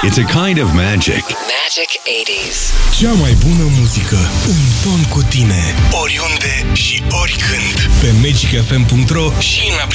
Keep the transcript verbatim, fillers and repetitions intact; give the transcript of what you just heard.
It's a kind of magic. Magic eighties. Cea mai bună muzică, în ton cu tine, oriunde și oricând, pe magic f m punct r o și în aplicație.